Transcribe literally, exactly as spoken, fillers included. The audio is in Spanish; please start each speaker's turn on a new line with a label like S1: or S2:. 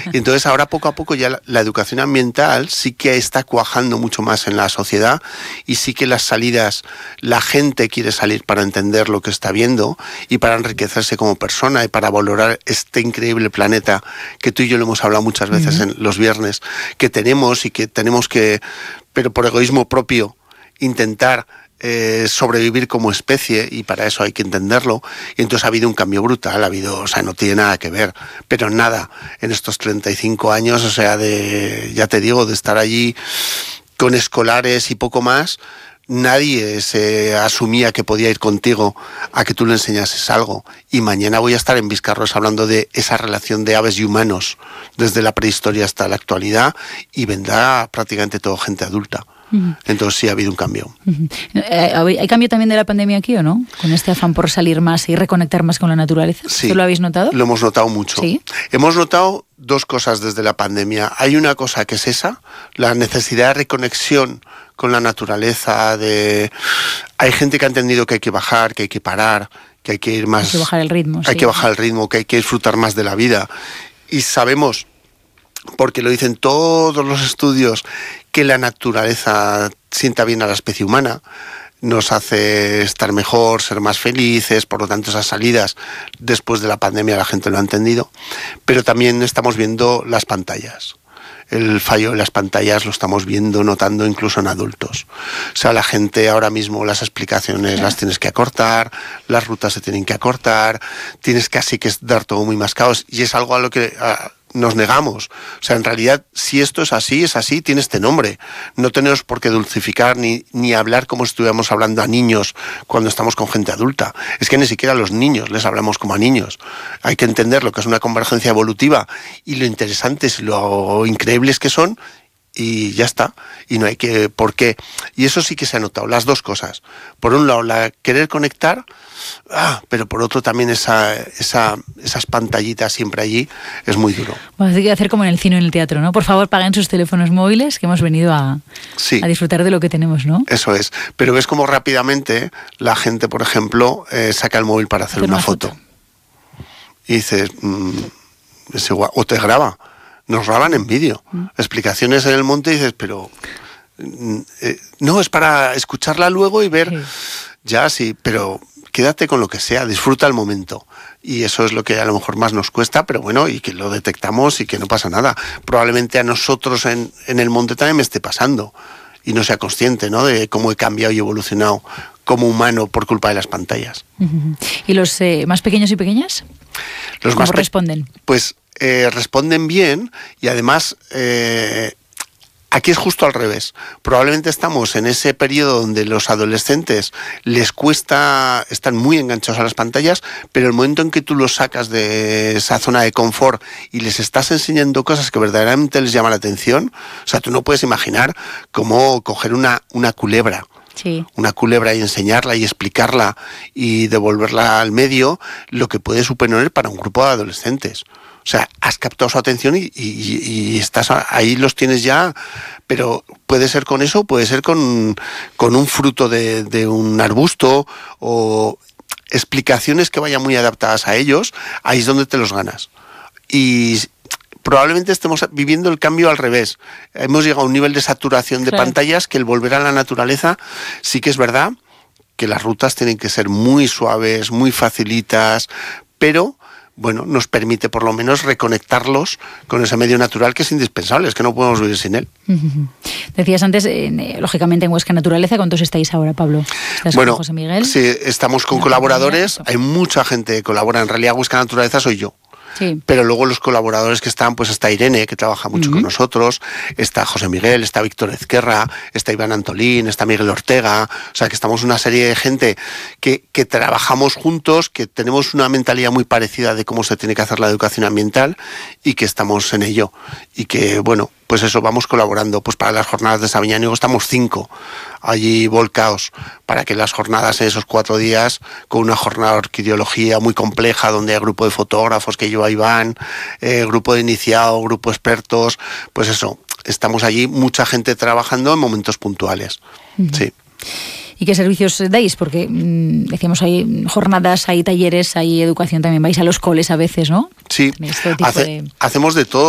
S1: Y entonces ahora poco a poco ya la, la educación ambiental sí que está cuajando mucho más en la sociedad y sí que las salidas, la gente quiere salir para entender lo que está viendo y para enriquecerse como persona y para valorar este increíble planeta que tú y yo lo hemos hablado muchas veces uh-huh. en los viernes, que tenemos y que tenemos que, pero por egoísmo propio, intentar Eh, sobrevivir como especie, y para eso hay que entenderlo. Y entonces ha habido un cambio brutal, ha habido, o sea, no tiene nada que ver, pero nada, en estos treinta y cinco años, o sea, de, ya te digo, de estar allí con escolares y poco más, nadie se asumía que podía ir contigo a que tú le enseñases algo. Y mañana voy a estar en Viscarros hablando de esa relación de aves y humanos desde la prehistoria hasta la actualidad, y vendrá prácticamente toda gente adulta. Uh-huh. Entonces sí ha habido un cambio.
S2: Uh-huh. ¿Hay cambio también de la pandemia aquí o no? Con este afán por salir más y reconectar más con la naturaleza.
S1: Sí,
S2: ¿Tú lo habéis notado?
S1: Lo hemos notado mucho.
S2: ¿Sí?
S1: Hemos notado dos cosas desde la pandemia. Hay una cosa que es esa, la necesidad de reconexión con la naturaleza. De hay gente que ha entendido que hay que bajar, que hay que parar, que hay que ir más...
S2: Hay que bajar el ritmo.
S1: Hay
S2: sí.
S1: que bajar el ritmo, que hay que disfrutar más de la vida. Y sabemos, porque lo dicen todos los estudios, que la naturaleza sienta bien a la especie humana, nos hace estar mejor, ser más felices. Por lo tanto, esas salidas después de la pandemia la gente lo ha entendido. Pero también estamos viendo las pantallas. El fallo de las pantallas lo estamos viendo, notando incluso en adultos. O sea, la gente ahora mismo, las explicaciones claro. las tienes que acortar, las rutas se tienen que acortar, tienes casi que dar todo muy mascado, y es algo a lo que a, nos negamos. O sea, en realidad, si esto es así, es así, tiene este nombre. No tenemos por qué dulcificar ni, ni hablar como si estuviéramos hablando a niños cuando estamos con gente adulta. Es que ni siquiera a los niños les hablamos como a niños. Hay que entender lo que es una convergencia evolutiva y lo interesantes y lo increíbles que son, y ya está. Y no hay que por qué. Y eso sí que se ha notado, las dos cosas. Por un lado, la querer conectar, ah, pero por otro también esa, esa, esas pantallitas siempre allí, es muy duro.
S2: Bueno, hay que hacer como en el cine o en el teatro, ¿no? Por favor, paguen sus teléfonos móviles, que hemos venido a,
S1: sí.
S2: a disfrutar de lo que tenemos, ¿no?
S1: Eso es. Pero ves como rápidamente la gente, por ejemplo, eh, saca el móvil para hacer, hacer una, una foto. foto. Y dices, mmm, es igual, o te graba. Nos graban en vídeo. Mm. Explicaciones en el monte y dices, pero... Eh, no, es para escucharla luego y ver... Sí. Ya, sí, pero quédate con lo que sea, disfruta el momento. Y eso es lo que a lo mejor más nos cuesta, pero bueno, y que lo detectamos y que no pasa nada. Probablemente a nosotros en, en el monte también me esté pasando. Y no sea consciente, ¿no?, de cómo he cambiado y evolucionado como humano por culpa de las pantallas.
S2: Uh-huh. ¿Y los eh, más pequeños y pequeñas?
S1: Los
S2: ¿Cómo
S1: más pe-
S2: responden?
S1: Pues... Eh, responden bien, y además eh, aquí es justo al revés. Probablemente estamos en ese periodo donde los adolescentes les cuesta, están muy enganchados a las pantallas, pero el momento en que tú los sacas de esa zona de confort y les estás enseñando cosas que verdaderamente les llaman la atención, o sea, tú no puedes imaginar cómo coger una, una culebra.
S2: Sí.
S1: Una culebra y enseñarla y explicarla y devolverla al medio, lo que puede suponer para un grupo de adolescentes. O sea, has captado su atención y, y, y estás ahí, los tienes ya, pero puede ser con eso, puede ser con, con un fruto de, de un arbusto o explicaciones que vayan muy adaptadas a ellos, ahí es donde te los ganas. Y probablemente estemos viviendo el cambio al revés. Hemos llegado a un nivel de saturación de claro. pantallas que el volver a la naturaleza sí que es verdad que las rutas tienen que ser muy suaves, muy facilitas, pero... bueno, nos permite por lo menos reconectarlos con ese medio natural que es indispensable, es que no podemos vivir sin él.
S2: Uh-huh. Decías antes, eh, lógicamente en Huesca Naturaleza, ¿cuántos estáis ahora, Pablo? ¿Estás
S1: bueno,
S2: con José Miguel?
S1: Sí, estamos con colaboradores, hay mucha gente que colabora, en realidad Huesca Naturaleza soy yo. Sí. Pero luego los colaboradores que están, pues está Irene, que trabaja mucho uh-huh. con nosotros, está José Miguel, está Víctor Ezquerra, está Iván Antolín, está Miguel Ortega, o sea que estamos una serie de gente que, que trabajamos juntos, que tenemos una mentalidad muy parecida de cómo se tiene que hacer la educación ambiental y que estamos en ello. Y que, bueno, pues eso, vamos colaborando. Pues para las jornadas de Sabiñánigo estamos cinco allí volcaos para que las jornadas en esos cuatro días, con una jornada de orquideología muy compleja, donde hay grupo de fotógrafos que lleva Iván, eh, grupo de iniciado, grupo de expertos, pues eso, estamos allí mucha gente trabajando en momentos puntuales. Uh-huh. Sí.
S2: ¿Y qué servicios dais? Porque mmm, decíamos, hay jornadas, hay talleres, hay educación también, vais a los coles a veces, ¿no?
S1: Sí, Hace, de... hacemos de todo.